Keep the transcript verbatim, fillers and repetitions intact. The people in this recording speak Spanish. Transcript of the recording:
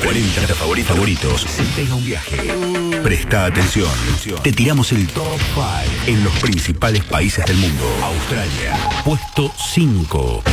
cuarenta favoritos. favoritos. Se pega un viaje. Presta atención. Te tiramos el top cinco en los principales países del mundo. Australia, puesto cinco.